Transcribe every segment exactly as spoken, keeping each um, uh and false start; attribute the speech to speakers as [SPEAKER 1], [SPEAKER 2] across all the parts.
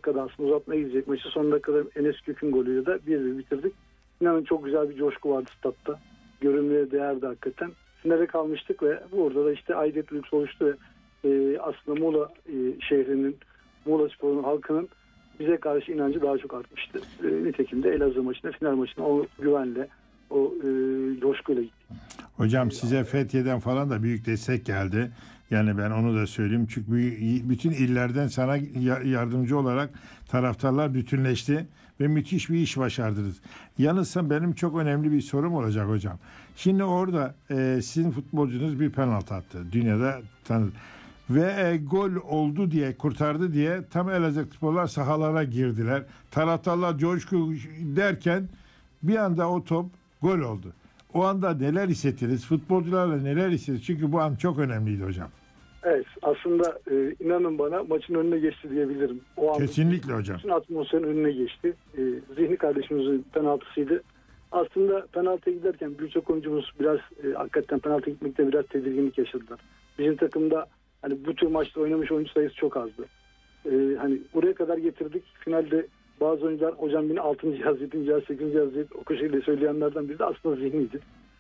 [SPEAKER 1] dakikada aslında uzatmaya gidecek maçı. Son dakikada Enes Kök'ün golüyle de bir bir bitirdik. İnanın çok güzel bir coşku vardı statta. Görünmeye değerdi hakikaten. Finale kalmıştık ve burada da işte aidiyet duygusu oluştu ve e, aslında Muğla e, şehrinin, Muğla Spor'un, halkının bize karşı inancı daha çok artmıştı. E, nitekim de Elazığ maçına, final maçına o güvenle, o e, coşkuyla gittik.
[SPEAKER 2] Hocam size Fethiye'den falan da büyük destek geldi. Yani ben onu da söyleyeyim. Çünkü bütün illerden sana yardımcı olarak taraftarlar bütünleşti ve müthiş bir iş başardınız. Yalnız benim çok önemli bir sorum olacak hocam. Şimdi orada e, sizin futbolcunuz bir penaltı attı. Dünyada tanır. Ve e, gol oldu diye, kurtardı diye tam Elazığ sporlar sahalara girdiler. Taraftarlar coşku derken bir anda o top gol oldu. O anda neler hissettiniz? Futbolcularla neler hissettiniz? Çünkü bu an çok önemliydi hocam.
[SPEAKER 1] Evet, aslında e, inanın bana maçın önüne geçti diyebilirim. O an
[SPEAKER 2] kesinlikle hocam.
[SPEAKER 1] Bütün atmosferin önüne geçti. E, Zihni kardeşimizin penaltısıydı. Aslında penaltıya giderken birçok oyuncumuz biraz e, hakikaten penaltı gitmekte biraz tedirginlik yaşadılar. Bizim takımda hani bu tür maçta oynamış oyuncu sayısı çok azdı. E, hani buraya kadar getirdik. Finalde bazı oyuncular hocam beni altıncı yaz, yedinci yaz, sekizinci yaz diye o köşeyle söyleyenlerden biri de aslında Zihni'ydi.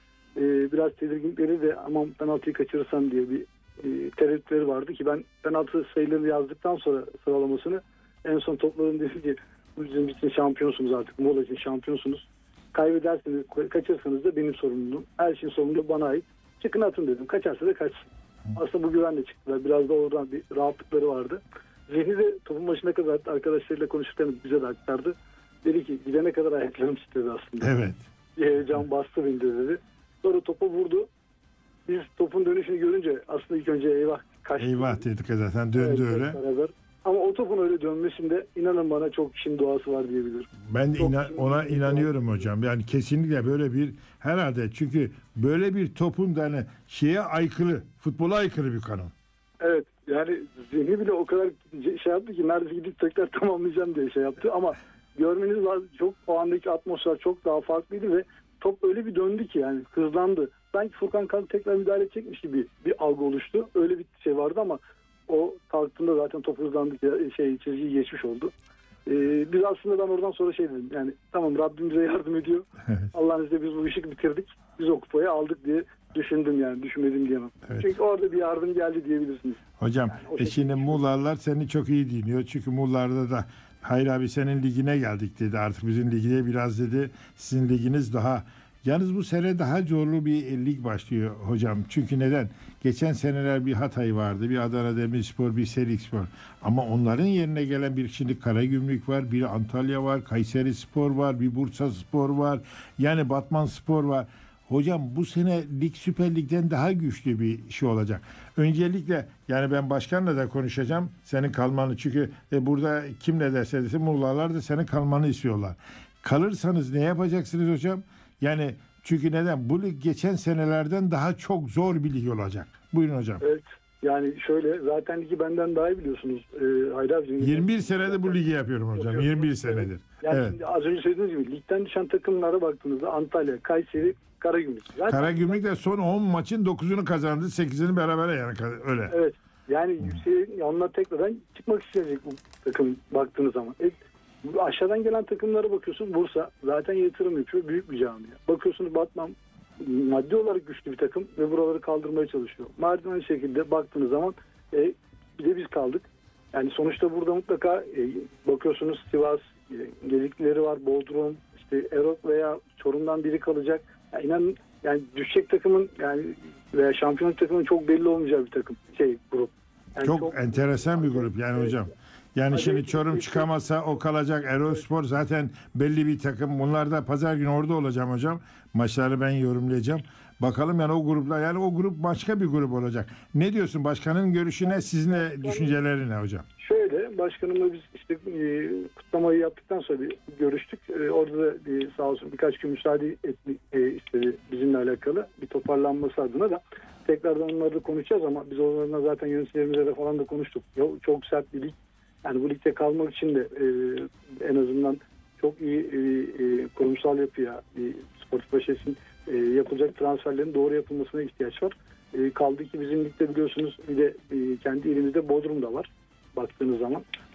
[SPEAKER 1] E, biraz tedirginlikleri de aman penaltıyı kaçırırsam diye bir e, tereddütleri vardı ki ben penaltı sayılarını yazdıktan sonra sıralamasını en son topladım, dedi ki bizim için şampiyonsunuz artık, Muğla için şampiyonsunuz. Kaybederseniz, kaçırsanız da benim sorumluluğum. Her şeyin sorumluluğu bana ait. Çıkın atın dedim. Kaçarsa da kaçsın. Aslında bu güvenle çıktılar. Biraz da oradan bir rahatlıkları vardı. Zihni de topun başına kadar arkadaşlarıyla konuşurken bize de aktardı. Dedi ki gidene kadar ayaklarım titredi aslında.
[SPEAKER 2] Evet.
[SPEAKER 1] Bir heyecan bastı beni dedi. Sonra topa vurdu. Biz topun dönüşünü görünce aslında ilk önce eyvah kaçtı.
[SPEAKER 2] Eyvah dedik zaten, döndü evet, öyle. Beraber.
[SPEAKER 1] Ama o topun öyle dönmesinde inanın bana çok kişinin duası var diyebilirim.
[SPEAKER 2] Ben de inan, ona inanıyorum hocam. Yani kesinlikle böyle bir herhalde, çünkü böyle bir topun da hani şeye aykırı, futbola aykırı bir kanun.
[SPEAKER 1] Evet, yani Zihni bile o kadar şey yaptı ki neredeyse gidip tekrar tamamlayacağım diye şey yaptı ama görmeniz lazım, çok o andaki atmosfer çok daha farklıydı ve top öyle bir döndü ki yani hızlandı. Sanki Furkan Kan tekrar müdahale edecekmiş gibi bir algı oluştu. Öyle bir şey vardı ama o kalktığında zaten top hızlandı, şey çizgiyi geçmiş oldu. Ee, biz aslında ben oradan sonra şey dedim, yani tamam Rabbim bize yardım ediyor.
[SPEAKER 2] Evet.
[SPEAKER 1] Allah'ın izniyle biz bu işi bitirdik. Biz o kupayı aldık diye düşündüm, yani düşünmedim diyemem. Evet. Çünkü orada bir yardım geldi diyebilirsiniz.
[SPEAKER 2] Hocam
[SPEAKER 1] yani
[SPEAKER 2] e şimdi Muğla'lılar seni çok iyi dinliyor. Çünkü Muğla'da da hayır abi senin ligine geldik dedi. Artık bizim ligine biraz dedi. Sizin liginiz daha. Yalnız bu sene daha zorlu bir lig başlıyor hocam. Çünkü neden? Geçen seneler bir Hatay vardı, bir Adana Demirspor, bir Selikspor. Ama onların yerine gelen bir şimdi Karagümrük var, bir Antalya var, Kayserispor var, bir Bursaspor var. Yani Batmanspor var. Hocam bu sene lig Süper Lig'den daha güçlü bir şey olacak. Öncelikle yani ben başkanla da konuşacağım senin kalmanı. Çünkü e, burada kim ne derse desin Muğla'lar da senin kalmanı istiyorlar. Kalırsanız ne yapacaksınız hocam? Yani çünkü neden? Bu lig geçen senelerden daha çok zor bir lig olacak. Buyurun hocam.
[SPEAKER 1] Evet. Yani şöyle, zaten ligi benden daha iyi biliyorsunuz. Ee, Haydar
[SPEAKER 2] yirmi bir senedir bu ligi yapıyorum hocam. yirmi bir senedir.
[SPEAKER 1] Yani
[SPEAKER 2] evet.
[SPEAKER 1] Şimdi az önce söylediğiniz gibi ligden düşen takımlara baktığınızda Antalya, Kayseri, Karagümrük. Zaten
[SPEAKER 2] Karagümrük de son on maçın dokuzunu kazandı. sekizini berabere yani öyle.
[SPEAKER 1] Evet. Yani yükseğe onlar tekrardan çıkmak isteyecek bu takım baktığınız zaman. E, aşağıdan gelen takımlara bakıyorsun. Bursa zaten yatırım yapıyor. Büyük bir camia. Bakıyorsunuz Batman maddi olarak güçlü bir takım ve buraları kaldırmaya çalışıyor. Mardin aynı şekilde baktığınız zaman e, bir de biz kaldık. Yani sonuçta burada mutlaka e, bakıyorsunuz Sivas, e, Gediklileri var, Bodrum, işte Erok veya Çorum'dan biri kalacak. Yani inanın yani düşecek takımın yani veya şampiyonluk takımın çok belli olmayacağı bir takım şey grup. Yani
[SPEAKER 2] çok,
[SPEAKER 1] çok
[SPEAKER 2] enteresan bir grup yani evet. Hocam. Yani Hadi şimdi Çorum çıkamazsa o kalacak. Erospor evet. Zaten belli bir takım. Bunlar da pazar günü orada olacağım hocam. Maçları ben yorumlayacağım. Bakalım yani o grupla, yani o grup başka bir grup olacak. Ne diyorsun? Başkanın görüşü ne? Sizin de düşünceleri ne hocam?
[SPEAKER 1] Şöyle, başkanımla biz işte e, kutlamayı yaptıktan sonra bir görüştük. E, orada da e, sağ olsun birkaç gün müsaade etmek e, istedi bizimle alakalı. Bir toparlanması adına da tekrardan onları da konuşacağız ama biz onlarla zaten yöneticilerimizle de falan da konuştuk. Ya, çok sert bir lig. Yani bu ligde kalmak için de e, en azından çok iyi e, e, kurumsal yapıya, e, Sportif Başes'in e, yapılacak transferlerin doğru yapılmasına ihtiyaç var. E, kaldı ki bizim ligde biliyorsunuz bir de e, kendi ilimizde Bodrum da var baktığınız zaman.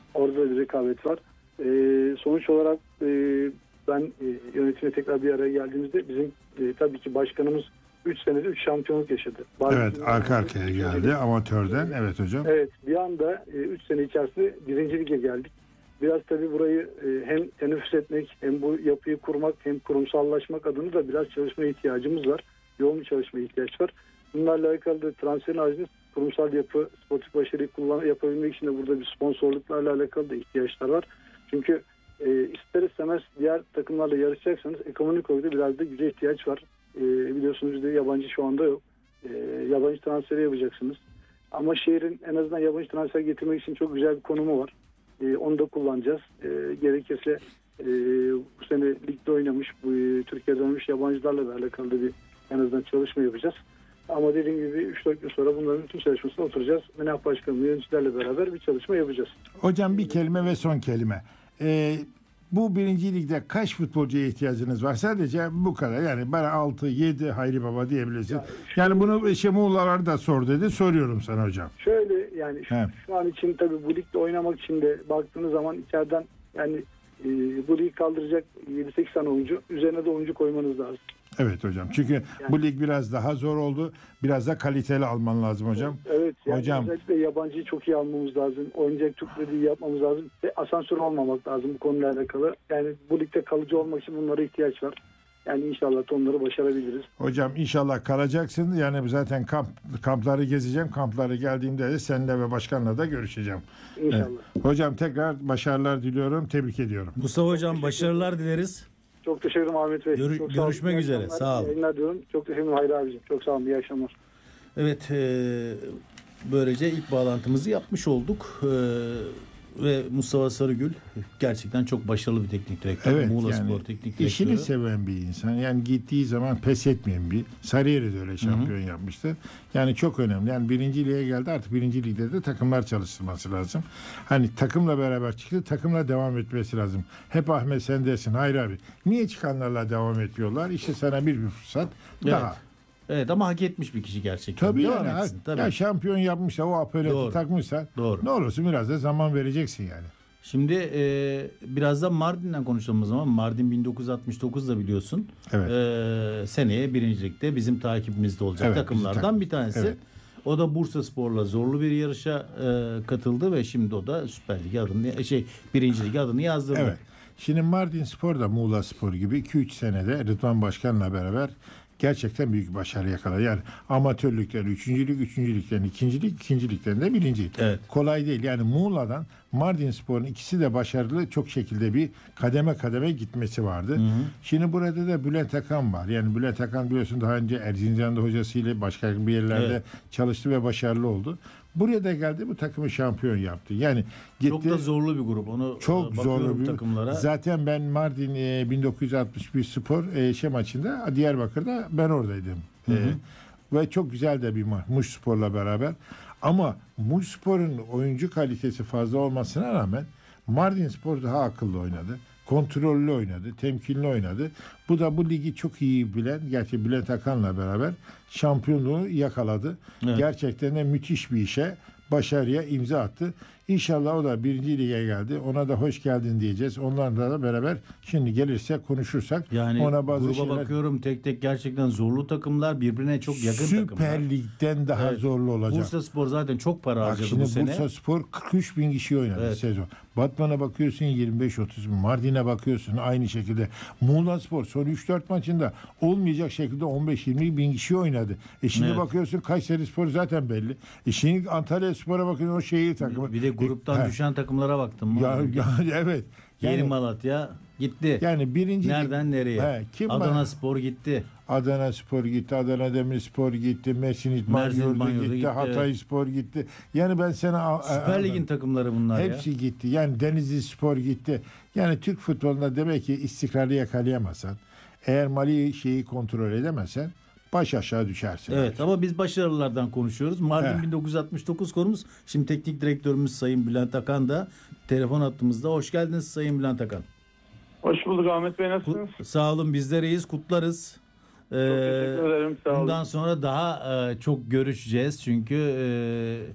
[SPEAKER 1] Orada da bir rekabet var. E, sonuç olarak e, ben e, yönetime tekrar bir araya geldiğimizde bizim e, tabii ki başkanımız üç senede üç şampiyonluk yaşadı. Bazı
[SPEAKER 2] Evet, arka arkaya geldi amatörden. Evet hocam.
[SPEAKER 1] Evet, bir anda üç sene içerisinde birinci lige geldik. Biraz tabii burayı e, hem teneffüs etmek, hem bu yapıyı kurmak, hem kurumsallaşmak adına da biraz çalışma ihtiyacımız var. Yoğun bir çalışma ihtiyaç var. Bunlarla alakalı da transferin haricinde kurumsal yapı, sportif başarıyı kullan yapabilmek için de burada bir sponsorluklarla alakalı da ihtiyaçlar var. Çünkü e, ister istemez diğer takımlarla yarışacaksanız ekonomik olarak da biraz da güce ihtiyaç var. E, biliyorsunuz bizde yabancı şu anda yok. E, yabancı transferi yapacaksınız. Ama şehrin en azından yabancı transfer getirmek için çok güzel bir konumu var. E, onu da kullanacağız. E, gerekirse e, bu sene ligde oynamış, bu e, Türkiye'de oynamış yabancılarla da alakalı da bir en azından çalışma yapacağız. Ama dediğim gibi üç dört gün sonra bunların bütün çalışmasına oturacağız. Menaf Başkanı yöneticilerle beraber bir çalışma yapacağız.
[SPEAKER 2] Hocam bir kelime ve son kelime. Ee, bu birinci ligde kaç futbolcuya ihtiyacınız var? Sadece bu kadar. Yani bana altı yedi Hayri Baba diyebilirsin. Ya, şu, yani bunu Şemuğullar da sor dedi. Soruyorum sana hocam.
[SPEAKER 1] Şöyle yani şu, şu an için tabii bu ligde oynamak için de baktığınız zaman içeriden yani e, bu ligi kaldıracak yedi sekiz tane oyuncu. Üzerine de oyuncu koymanız lazım.
[SPEAKER 2] Evet hocam. Çünkü yani, bu lig biraz daha zor oldu. Biraz da kaliteli alman lazım hocam.
[SPEAKER 1] Evet. Yani
[SPEAKER 2] hocam.
[SPEAKER 1] Özellikle yabancıyı çok iyi almamız lazım. Oynayacak Türkleri iyi yapmamız lazım. Ve asansör olmamak lazım bu konuyla alakalı. Yani bu ligde kalıcı olmak için bunlara ihtiyaç var. Yani inşallah onları başarabiliriz.
[SPEAKER 2] Hocam inşallah kalacaksın. Yani zaten kamp kampları gezeceğim. Kampları geldiğimde de seninle ve başkanla da görüşeceğim.
[SPEAKER 1] İnşallah.
[SPEAKER 2] Evet. Hocam tekrar başarılar diliyorum. Tebrik ediyorum.
[SPEAKER 3] Mustafa hocam başarılar dileriz.
[SPEAKER 1] Çok teşekkür ederim Ahmet Bey.
[SPEAKER 3] Gör,
[SPEAKER 1] çok
[SPEAKER 3] görüşmek
[SPEAKER 1] sağ
[SPEAKER 3] üzere. Sağ olun.
[SPEAKER 1] Yayınlar diyorum. Çok teşekkür ederim Hayri abicim. Çok sağ olun. İyi akşamlar.
[SPEAKER 3] Evet. E, böylece ilk bağlantımızı yapmış olduk. E, ve Mustafa Sarıgül gerçekten çok başarılı bir teknik direktör.
[SPEAKER 2] Evet,
[SPEAKER 3] Muğla
[SPEAKER 2] yani
[SPEAKER 3] Spor teknik direktörü.
[SPEAKER 2] İşini seven bir insan. Yani gittiği zaman pes etmeyen bir. Sarıyer'i de öyle şampiyon Hı-hı. yapmıştı. Yani çok önemli. Yani birinci lige geldi, artık birinci ligde de takımlar çalıştırması lazım. Hani takımla beraber çıktı, takımla devam etmesi lazım. Hep Ahmet sen dersin, hayır abi. Niye çıkanlarla devam etmiyorlar? İşte sana bir, bir fırsat
[SPEAKER 3] evet.
[SPEAKER 2] daha.
[SPEAKER 3] Evet ama hak etmiş bir kişi gerçekten.
[SPEAKER 2] Tabii
[SPEAKER 3] devam
[SPEAKER 2] yani.
[SPEAKER 3] etsin, tabii.
[SPEAKER 2] Ya şampiyon yapmışsa, o apeleti takmışsa
[SPEAKER 3] Doğru.
[SPEAKER 2] ne olursun biraz da zaman vereceksin yani.
[SPEAKER 3] Şimdi e, biraz da Mardin'den konuşalım o zaman. Mardin bin dokuz yüz altmış dokuzda biliyorsun. Evet. E, seneye birincilikte bizim takibimizde olacak evet, takımlardan bir tanesi. Evet. O da Bursaspor'la zorlu bir yarışa e, katıldı ve şimdi o da Süper Lig adını şey Birinci Lig adını yazdırdı.
[SPEAKER 2] Evet. Şimdi Mardin Spor da Muğla Spor gibi iki üç senede Rıdvan Başkan'la beraber gerçekten büyük başarı yakaladı. Yani amatörlükten üçüncülük, üçüncülükten ikincilik, ikincilikten de birinci.
[SPEAKER 3] Evet.
[SPEAKER 2] Kolay değil. Yani Muğla'dan Mardin Spor'un ikisi de başarılı, çok şekilde bir kademe kademe gitmesi vardı. Hı hı. Şimdi burada da Bülent Akan var. Yani Bülent Akan biliyorsun daha önce Erzincan'da hocasıyla başka bir yerlerde evet. çalıştı ve başarılı oldu. Buraya da geldi, bu takımı şampiyon yaptı. Yani gitti,
[SPEAKER 3] çok da zorlu bir grup. Onu
[SPEAKER 2] çok zorlu bir
[SPEAKER 3] takımlara.
[SPEAKER 2] Zaten ben Mardin e, bin dokuz yüz altmış bir Spor e, şey maçında Diyarbakır'da ben oradaydım. Hı hı. E, ve çok güzel de bir maç Muş Spor'la beraber. Ama Muş Spor'un oyuncu kalitesi fazla olmasına rağmen Mardin Spor daha akıllı oynadı. Kontrollü oynadı, temkinli oynadı. Bu da bu ligi çok iyi bilen, gerçi Bülent Akan'la beraber şampiyonluğu yakaladı. Evet. Gerçekten de müthiş bir işe, başarıya imza attı. İnşallah o da birinci lige geldi. Ona da hoş geldin diyeceğiz. Onlarla da beraber şimdi gelirse konuşursak.
[SPEAKER 3] Yani
[SPEAKER 2] ona bazı
[SPEAKER 3] gruba
[SPEAKER 2] şeyler...
[SPEAKER 3] bakıyorum tek tek gerçekten zorlu takımlar, birbirine çok yakın
[SPEAKER 2] Süper
[SPEAKER 3] takımlar.
[SPEAKER 2] Süper Lig'den daha evet. zorlu olacak.
[SPEAKER 3] Bursa Spor zaten çok para
[SPEAKER 2] Bak
[SPEAKER 3] harcadı
[SPEAKER 2] şimdi
[SPEAKER 3] bu sene.
[SPEAKER 2] Bursa Spor kırk üç bin kişi oynadı evet. sezon. Batman'a bakıyorsun yirmi beş otuz bin. Mardin'e bakıyorsun aynı şekilde. Muğla Spor son üç dört maçında olmayacak şekilde on beş yirmi bin kişi oynadı. E şimdi evet. bakıyorsun Kayseri Spor zaten belli. E şimdi Antalya Spor'a bakıyorsun, o şehir takımı.
[SPEAKER 3] Bir de gruptan
[SPEAKER 2] e,
[SPEAKER 3] düşen takımlara baktım.
[SPEAKER 2] Ya, ya evet.
[SPEAKER 3] Yeni yani, Malatya gitti.
[SPEAKER 2] Yani birinci
[SPEAKER 3] nereden nereye? He, kim Adana var? Spor gitti.
[SPEAKER 2] Adana Spor gitti, Adana Demirspor gitti, Mersin İdman Yurdu gitti, gitti, Hatay Spor gitti. Yani ben sana
[SPEAKER 3] Süper Lig'in takımları bunlar
[SPEAKER 2] hepsi
[SPEAKER 3] ya.
[SPEAKER 2] gitti. Yani Denizli Spor gitti. Yani Türk futbolunda demek ki istikrarı yakalayamazsan, eğer mali şeyi kontrol edemezsen baş aşağı düşersin.
[SPEAKER 3] Evet abi. Ama biz başarılardan konuşuyoruz. Mardin He. bin dokuz yüz altmış dokuz konumuz. Şimdi teknik direktörümüz Sayın Bülent Akan da telefon hattımızda. Hoş geldiniz Sayın Bülent Akan.
[SPEAKER 4] Hoş bulduk Ahmet Bey, nasılsınız?
[SPEAKER 3] Sağ olun, bizler iyiyiz, kutlarız.
[SPEAKER 4] Çok ee, teşekkür ederim, sağ olun.
[SPEAKER 3] Bundan sonra daha e, çok görüşeceğiz çünkü e,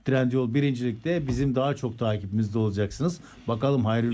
[SPEAKER 3] Trendyol birincilikte, bizim daha çok takipimizde olacaksınız. Bakalım hayırlı